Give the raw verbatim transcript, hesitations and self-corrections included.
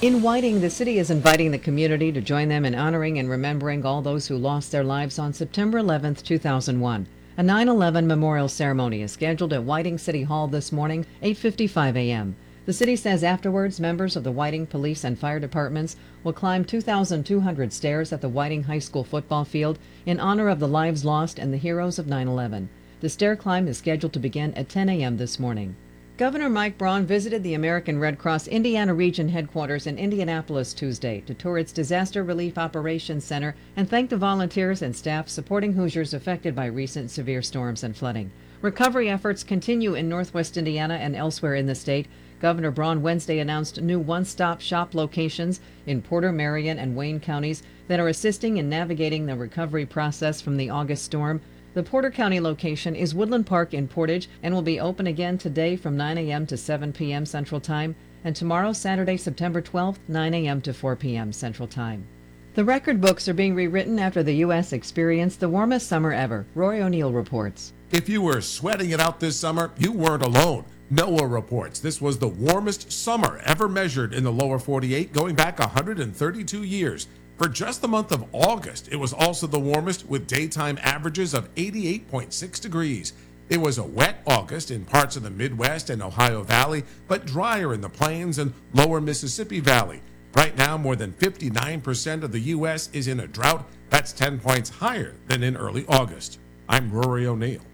In Whiting, the city is inviting the community to join them in honoring and remembering all those who lost their lives on September eleventh, two thousand one. A nine eleven memorial ceremony is scheduled at Whiting City Hall this morning, eight fifty-five a.m. The city says afterwards, members of the Whiting Police and Fire Departments will climb two thousand two hundred stairs at the Whiting High School football field in honor of the lives lost and the heroes of nine eleven. The stair climb is scheduled to begin at ten a.m. this morning. Governor Mike Braun visited the American Red Cross Indiana Region headquarters in Indianapolis Tuesday to tour its Disaster Relief Operations Center and thank the volunteers and staff supporting Hoosiers affected by recent severe storms and flooding. Recovery efforts continue in northwest Indiana and elsewhere in the state. Governor Braun Wednesday announced new one-stop shop locations in Porter, Marion, and Wayne counties that are assisting in navigating the recovery process from the August storm. The Porter County location is Woodland Park in Portage and will be open again today from nine a.m. to seven p.m. Central Time, and tomorrow, Saturday, September twelfth, nine a.m. to four p.m. Central Time. The record books are being rewritten after the U S experienced the warmest summer ever. Roy O'Neill reports. If you were sweating it out this summer, you weren't alone. NOAA reports this was the warmest summer ever measured in the lower forty-eight, going back one hundred thirty-two years. For just the month of August, it was also the warmest with daytime averages of eighty-eight point six degrees. It was a wet August in parts of the Midwest and Ohio Valley, but drier in the plains and lower Mississippi Valley. Right now, more than fifty-nine percent of the U S is in a drought. That's ten points higher than in early August. I'm Rory O'Neill.